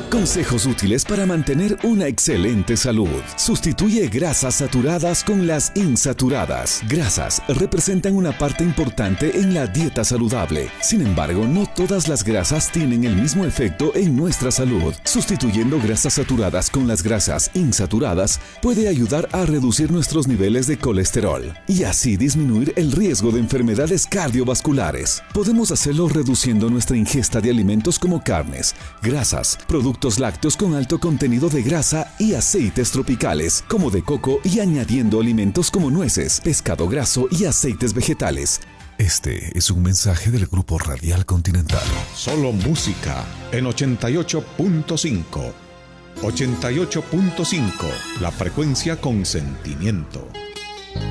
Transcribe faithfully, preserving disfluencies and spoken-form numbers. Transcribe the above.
Consejos útiles para mantener una excelente salud. Sustituye grasas saturadas con las insaturadas. Grasas representan una parte importante en la dieta saludable. Sin embargo, no todas las grasas tienen el mismo efecto en nuestra salud. Sustituyendo grasas saturadas con las grasas insaturadas puede ayudar a reducir nuestros niveles de colesterol y así disminuir el riesgo de enfermedades cardiovasculares. Podemos hacerlo reduciendo nuestra ingesta de alimentos como carnes, grasas, productos lácteos con alto contenido de grasa y aceites tropicales, como de coco, y añadiendo alimentos como nueces, pescado graso y aceites vegetales. Este es un mensaje del Grupo Radial Continental. Solo música en ochenta y ocho punto cinco. ochenta y ocho punto cinco, la frecuencia con sentimiento.